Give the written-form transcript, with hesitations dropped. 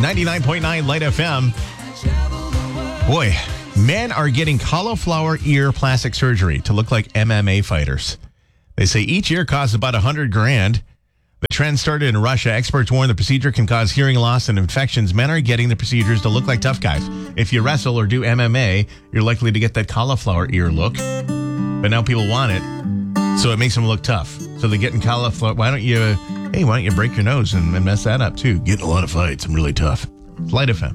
99.9 Light FM. Boy, men are getting cauliflower ear plastic surgery to look like MMA fighters. They say each ear costs about $100,000. The trend started in Russia. Experts warn the procedure can cause hearing loss and infections. Men are getting the procedures to look like tough guys. If you wrestle or do MMA, you're likely to get that cauliflower ear look. But now people want it, so it makes them look tough. So they're getting cauliflower. Why don't you break your nose and mess that up too? Getting a lot of fights. I'm really tough. Light FM.